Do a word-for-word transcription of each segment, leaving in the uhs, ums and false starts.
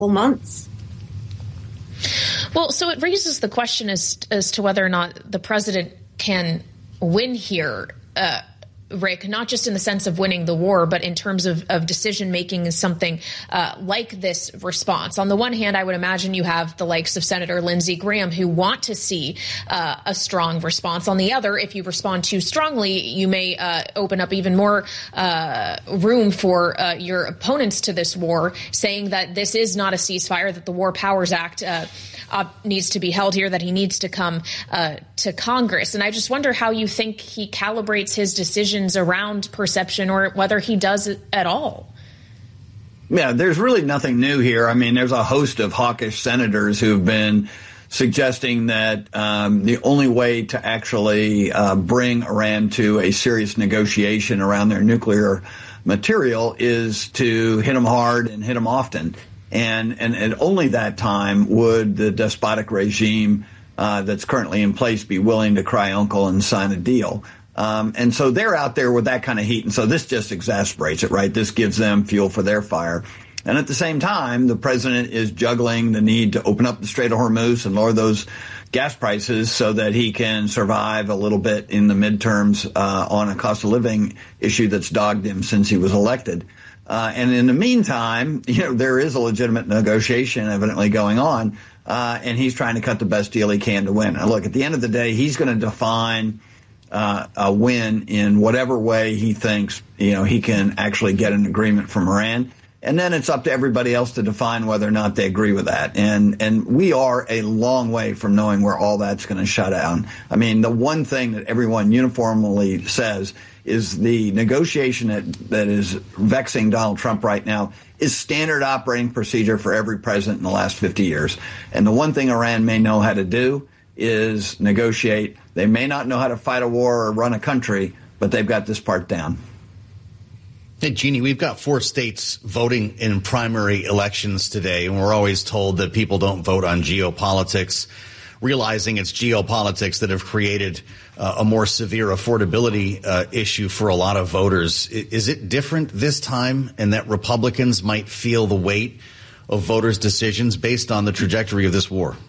months. Well, so it raises the question as as to whether or not the president can win here, uh, Rick, not just in the sense of winning the war, but in terms of, of decision making is something uh, like this response. On the one hand, I would imagine you have the likes of Senator Lindsey Graham who want to see uh, a strong response. On the other, if you respond too strongly, you may uh, open up even more uh, room for uh, your opponents to this war, saying that this is not a ceasefire, that the War Powers Act uh, uh, needs to be held here, that he needs to come uh, to Congress. And I just wonder how you think he calibrates his decision around perception, or whether he does it at all. Yeah, there's really nothing new here. I mean, there's a host of hawkish senators who've been suggesting that um, the only way to actually uh, bring Iran to a serious negotiation around their nuclear material is to hit them hard and hit them often. And, and at only that time would the despotic regime uh, that's currently in place be willing to cry uncle and sign a deal. Um, and so they're out there with that kind of heat. And so this just exasperates it, right? This gives them fuel for their fire. And at the same time, the president is juggling the need to open up the Strait of Hormuz and lower those gas prices so that he can survive a little bit in the midterms uh, on a cost of living issue that's dogged him since he was elected. Uh, and in the meantime, you know, there is a legitimate negotiation evidently going on, uh, and he's trying to cut the best deal he can to win. Now, look, at the end of the day, he's going to define Uh, a win in whatever way he thinks, you know, he can actually get an agreement from Iran. And then it's up to everybody else to define whether or not they agree with that. And and we are a long way from knowing where all that's going to shut down. I mean, the one thing that everyone uniformly says is the negotiation that, that is vexing Donald Trump right now is standard operating procedure for every president in the last fifty years. And the one thing Iran may know how to do is negotiate. They may not know how to fight a war or run a country, but they've got this part down. Hey, Jeannie, we've got four states voting in primary elections today, and we're always told that people don't vote on geopolitics, realizing it's geopolitics that have created uh, a more severe affordability uh, issue for a lot of voters. Is it different this time, and that Republicans might feel the weight of voters' decisions based on the trajectory of this war?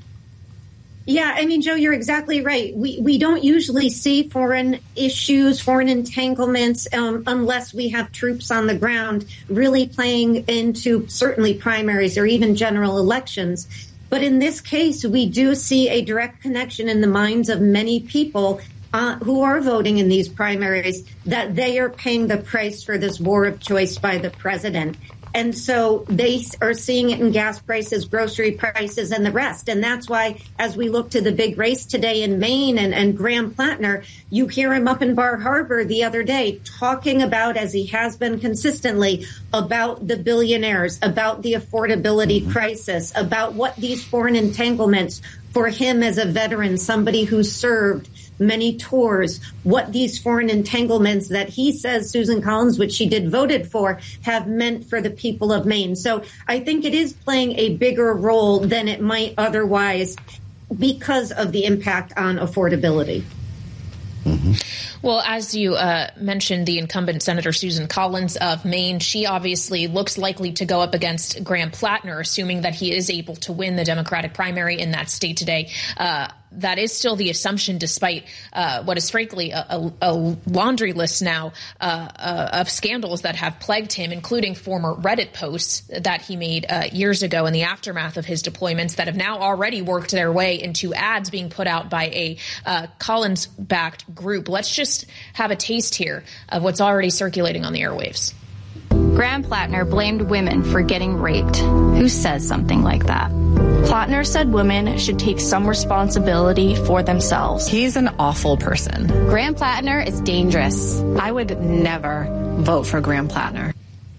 Yeah, I mean, Joe, you're exactly right. We we don't usually see foreign issues, foreign entanglements, um, unless we have troops on the ground really playing into certainly primaries or even general elections. But in this case, we do see a direct connection in the minds of many people uh, who are voting in these primaries that they are paying the price for this war of choice by the president. And so they are seeing it in gas prices, grocery prices, and the rest. And that's why, as we look to the big race today in Maine and, and Graham Plattner, you hear him up in Bar Harbor the other day talking about, as he has been consistently, about the billionaires, about the affordability mm-hmm. crisis, about what these foreign entanglements for him as a veteran, somebody who served many tours, what these foreign entanglements that he says Susan Collins, which she did voted for, have meant for the people of Maine. So I think it is playing a bigger role than it might otherwise because of the impact on affordability. Mm-hmm. Well, as you uh, mentioned, the incumbent Senator Susan Collins of Maine, she obviously looks likely to go up against Graham Plattner, assuming that he is able to win the Democratic primary in that state today. Uh, that is still the assumption, despite uh, what is frankly a, a, a laundry list now uh, uh, of scandals that have plagued him, including former Reddit posts that he made uh, years ago in the aftermath of his deployments that have now already worked their way into ads being put out by a uh, Collins-backed group. Let's just have a taste here of what's already circulating on the airwaves. Graham Plattner blamed women for getting raped. Who says something like that? Plattner said women should take some responsibility for themselves. He's an awful person. Graham Plattner is dangerous. I would never vote for Graham Plattner.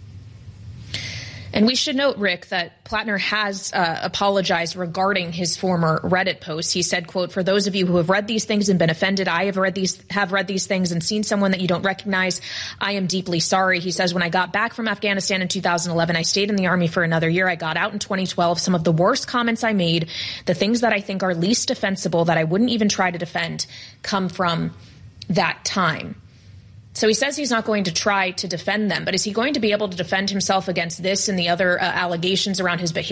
And we should note, Rick, that Plattner has uh, apologized regarding his former Reddit post. He said, quote, "For those of you who have read these things and been offended, I have read these have read these things and seen someone that you don't recognize. I am deeply sorry." He says, "When I got back from Afghanistan in two thousand eleven, I stayed in the Army for another year. I got out in twenty twelve. Some of the worst comments I made, the things that I think are least defensible, that I wouldn't even try to defend, come from that time." So he says he's not going to try to defend them, but is he going to be able to defend himself against this and the other uh, allegations around his behavior?